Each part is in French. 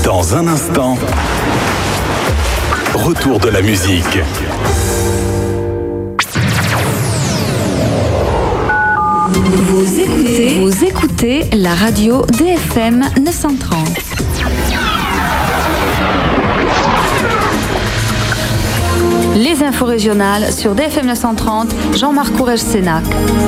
Dans un instant, retour de la musique. Vous écoutez la radio DFM 930. Les infos régionales sur DFM 930, Jean-Marc Courrèges-Sénac.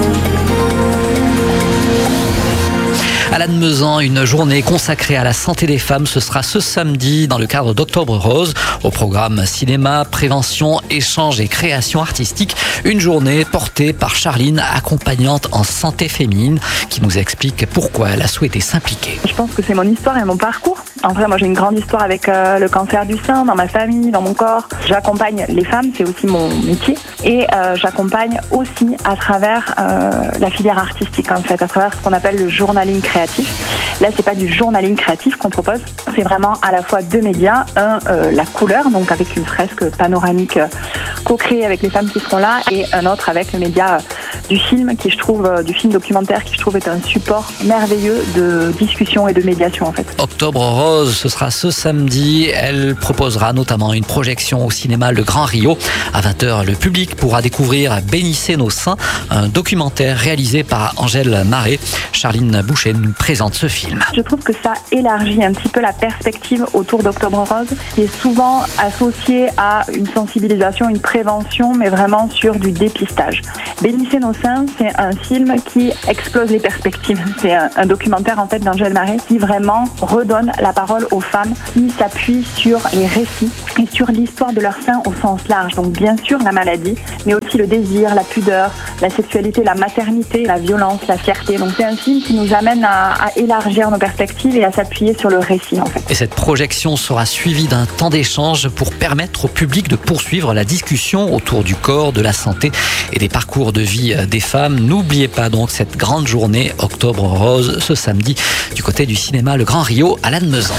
À Lannemezan, une journée consacrée à la santé des femmes. Ce sera ce samedi dans le cadre d'Octobre Rose. Au programme cinéma, prévention, échange et création artistique. Une journée portée par Charline, accompagnante en santé féminine, qui nous explique pourquoi elle a souhaité s'impliquer. Je pense que c'est mon histoire et mon parcours. En vrai, moi j'ai une grande histoire avec le cancer du sein, dans ma famille, dans mon corps. J'accompagne les femmes, c'est aussi mon métier. Et j'accompagne aussi à travers la filière artistique, en fait, à travers ce qu'on appelle le journaling créatif. Là, c'est pas du journaling créatif qu'on propose, c'est vraiment à la fois deux médias. Un, la couleur, donc avec une fresque panoramique co-créée avec les femmes qui seront là, et un autre avec le média du film, qui je trouve, du film documentaire, qui je trouve est un support merveilleux de discussion et de médiation, en fait. Octobre Rose, ce sera ce samedi. Elle proposera notamment une projection au cinéma Le Grand Rio. À 20h, le public pourra découvrir Bénissez nos seins, un documentaire réalisé par Angèle Marais. Charline Boucher nous présente ce film. Je trouve que ça élargit un petit peu la perspective autour d'Octobre Rose, qui est souvent associée à une sensibilisation, une prévention, mais vraiment sur du dépistage. Bénissez nos seins, c'est un film qui explose les perspectives. C'est un documentaire en fait d'Angèle Marais qui vraiment redonne la parole aux femmes, qui s'appuie sur les récits et sur l'histoire de leur sein au sens large. Donc bien sûr la maladie, mais aussi le désir, la pudeur, la sexualité, la maternité, la violence, la fierté. Donc c'est un film qui nous amène à élargir nos perspectives et à s'appuyer sur le récit en fait. Et cette projection sera suivie d'un temps d'échange pour permettre au public de poursuivre la discussion autour du corps, de la santé et des parcours de vie des femmes. N'oubliez pas donc cette grande journée Octobre Rose ce samedi du côté du cinéma Le Grand Rio à Lannemezan.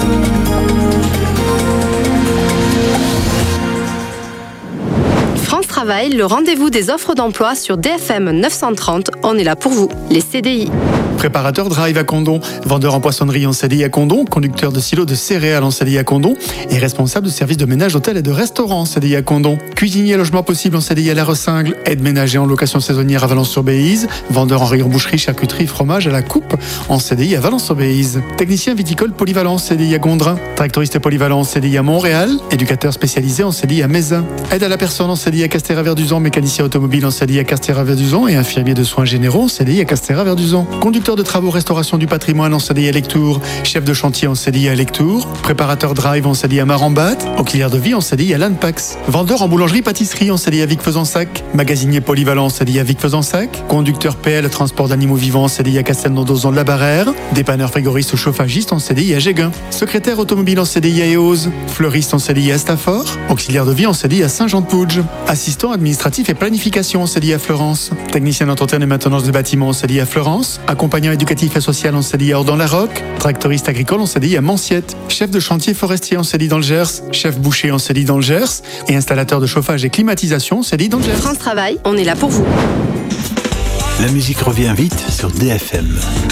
France Travail, le rendez-vous des offres d'emploi sur DFM 930. On est là pour vous, les CDI. Préparateur drive à Condon, vendeur en poissonnerie en CDI à Condon, conducteur de silo de céréales en CDI à Condon et responsable de service de ménage d'hôtel et de restaurant en CDI à Condon. Cuisinier logement possible en CDI à La Ressingle, aide ménager en location saisonnière à Valence-sur-Béise, vendeur en rayon boucherie, charcuterie, fromage à la coupe en CDI à Valence-sur-Béise. Technicien viticole polyvalent en CDI à Gondrin, tractoriste polyvalent en CDI à Montréal, éducateur spécialisé en CDI à Mézin. Aide à la personne en CDI à Castéra-Verduzan, mécanicien automobile en CDI à Castéra-Verduzan et infirmier de soins généraux en CDI à Castéra-Verduzan. Conducteur de travaux restauration du patrimoine en CDI à Lectoure, chef de chantier en CDI à Lectoure, préparateur drive en CDI à Marambat, auxiliaire de vie en CDI à Lanpax, vendeur en boulangerie-pâtisserie en CDI à Vic-Fezensac, magasinier polyvalent en CDI à Vic-Fezensac, conducteur PL transport d'animaux vivants en CDI à Castelnau-d'Ozon de la Barrère, dépanneur frigoriste ou chauffagiste en CDI à Géguin, secrétaire automobile en CDI à Eauze, fleuriste en CDI à Stafford, auxiliaire de vie en CDI à Saint-Jean-de-Pouge, assistant administratif et planification en CDI à Florence, technicien d'entretien et maintenance des bâtiments en CDI à Florence, accompagnant éducatif et social en CDI à Ordon-la-Roque, tractoriste agricole en CDI à Manciette, chef de chantier forestier en CDI dans le Gers, chef boucher en CDI dans le Gers et installateur de chauffage et climatisation en CDI dans le Gers. France Travail, on est là pour vous. La musique revient vite sur DFM.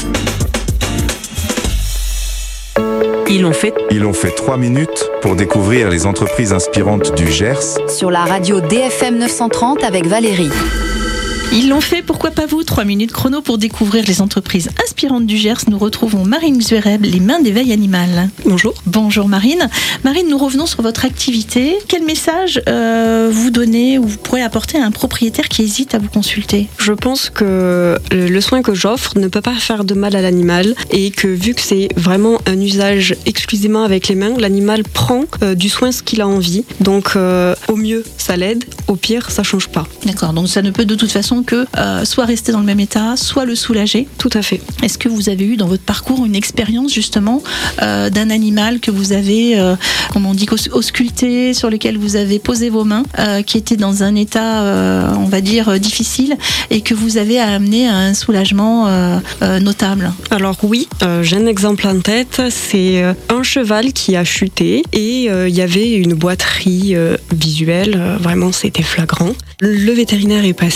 Ils ont fait 3 minutes pour découvrir les entreprises inspirantes du Gers. Sur la radio DFM 930 avec Valérie. Ils l'ont fait, pourquoi pas vous? 3 minutes chrono pour découvrir les entreprises inspirantes du Gers. Nous retrouvons Marine Zuereb, les mains d'éveil animal. Bonjour. Bonjour Marine. Marine, nous revenons sur votre activité. Quel message vous donnez ou vous pourrez apporter à un propriétaire qui hésite à vous consulter? Je pense que le soin que j'offre ne peut pas faire de mal à l'animal et que vu que c'est vraiment un usage exclusivement avec les mains, l'animal prend du soin ce qu'il a envie. Donc au mieux, ça l'aide, au pire, ça change pas. D'accord, donc ça ne peut de toute façon que soit rester dans le même état, soit le soulager. Tout à fait. Est-ce que vous avez eu dans votre parcours une expérience justement d'un animal que vous avez, comme on dit, ausculté, sur lequel vous avez posé vos mains, qui était dans un état, on va dire, difficile et que vous avez amené à un soulagement notable? Alors oui, j'ai un exemple en tête, c'est un cheval qui a chuté et il y avait une boiterie visuelle, vraiment c'était flagrant. Le vétérinaire est passé,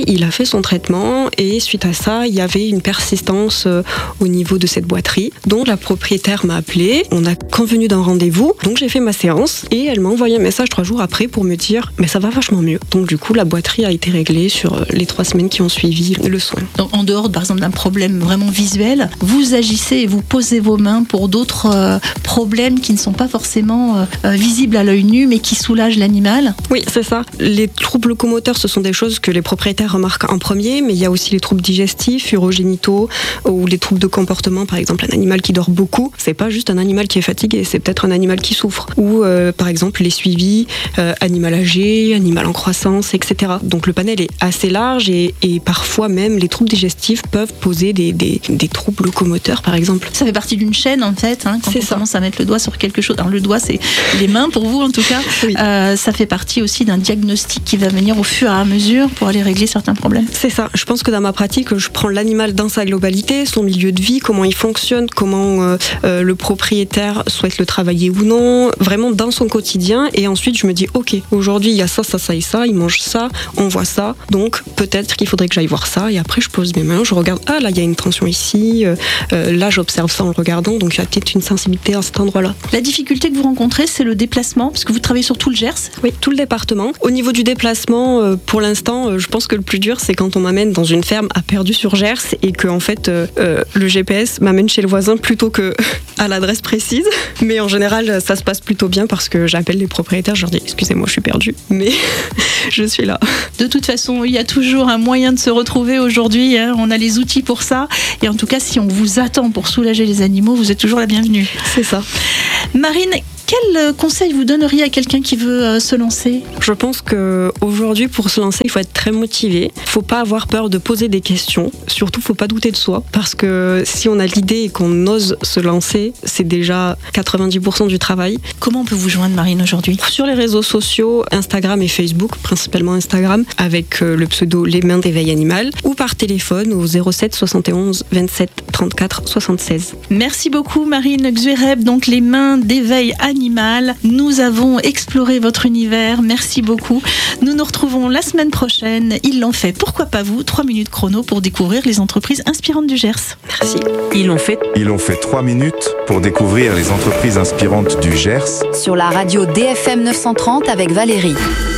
il a fait son traitement et suite à ça, il y avait une persistance au niveau de cette boiterie. Donc la propriétaire m'a appelé, on a convenu d'un rendez-vous, donc j'ai fait ma séance et elle m'a envoyé un message 3 jours après pour me dire mais ça va vachement mieux. Donc du coup la boiterie a été réglée sur les 3 semaines qui ont suivi le soin. Donc, en dehors par exemple d'un problème vraiment visuel, vous agissez et vous posez vos mains pour d'autres problèmes qui ne sont pas forcément visibles à l'œil nu mais qui soulagent l'animal. Oui, c'est ça. Les troubles locomoteurs, ce sont des choses que les propriétaires remarquent en premier, mais il y a aussi les troubles digestifs, urogénitaux ou les troubles de comportement. Par exemple, un animal qui dort beaucoup, c'est pas juste un animal qui est fatigué, c'est peut-être un animal qui souffre. Ou par exemple les suivis, animal âgé, animal en croissance, etc. Donc le panel est assez large et parfois même les troubles digestifs peuvent poser des troubles locomoteurs, par exemple. Ça fait partie d'une chaîne en fait, quand on commence à mettre le doigt sur quelque chose. Alors le doigt, c'est les mains pour vous en tout cas. Oui. Ça fait partie aussi d'un diagnostic qui va venir au fur et à mesure pour aller régler certains problèmes. C'est ça. Je pense que dans ma pratique, je prends l'animal dans sa globalité, son milieu de vie, comment il fonctionne, comment le propriétaire souhaite le travailler ou non, vraiment dans son quotidien. Et ensuite, je me dis, ok, aujourd'hui, il y a ça, ça, ça et ça, il mange ça, on voit ça. Donc, peut-être qu'il faudrait que j'aille voir ça. Et après, je pose mes mains, je regarde, ah là, il y a une tension ici. Là, j'observe ça en le regardant. Donc, il y a peut-être une sensibilité à cet endroit-là. La difficulté que vous rencontrez, c'est le déplacement, parce que vous travaillez sur tout le Gers. Oui, tout le département. Au niveau du déplacement, pour l'instant, je pense que le plus dur, c'est quand on m'amène dans une ferme à Perdu-sur-Gers et que en fait, le GPS m'amène chez le voisin plutôt que à l'adresse précise. Mais en général, ça se passe plutôt bien parce que j'appelle les propriétaires, je leur dis excusez-moi, je suis perdue, mais je suis là. De toute façon, il y a toujours un moyen de se retrouver aujourd'hui. On a les outils pour ça. Et en tout cas, si on vous attend pour soulager les animaux, vous êtes toujours la bienvenue. C'est ça. Marine, quel conseil vous donneriez à quelqu'un qui veut se lancer ? Je pense qu'aujourd'hui, pour se lancer, il faut être très motivé. Il ne faut pas avoir peur de poser des questions. Surtout, il ne faut pas douter de soi. Parce que si on a l'idée et qu'on ose se lancer, c'est déjà 90% du travail. Comment on peut vous joindre, Marine, aujourd'hui ? Sur les réseaux sociaux, Instagram et Facebook, principalement Instagram, avec le pseudo Les Mains d'éveil animal, ou par téléphone au 07 71 27 34 76. Merci beaucoup, Marine Xuereb. Donc, Les Mains d'éveil animal. Nous avons exploré votre univers. Merci beaucoup. Nous nous retrouvons la semaine prochaine. Ils l'ont fait. Pourquoi pas vous ? 3 minutes chrono pour découvrir les entreprises inspirantes du Gers. Merci. Ils l'ont fait 3 minutes pour découvrir les entreprises inspirantes du Gers. Sur la radio DFM 930 avec Valérie.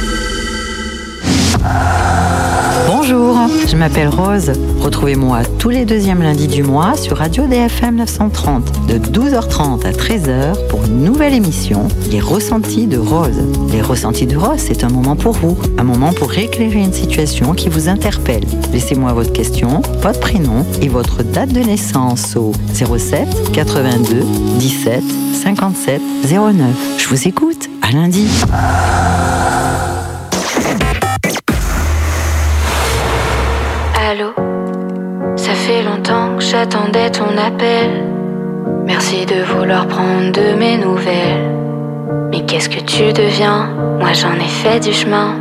Bonjour, je m'appelle Rose. Retrouvez-moi tous les 2e lundis du mois sur Radio DFM 930 de 12h30 à 13h pour une nouvelle émission, Les Ressentis de Rose. Les Ressentis de Rose, c'est un moment pour vous, un moment pour éclairer une situation qui vous interpelle. Laissez-moi votre question, votre prénom et votre date de naissance au 07 82 17 57 09. Je vous écoute, à lundi. Allô, ça fait longtemps que j'attendais ton appel. Merci de vouloir prendre de mes nouvelles. Mais qu'est-ce que tu deviens ? Moi j'en ai fait du chemin.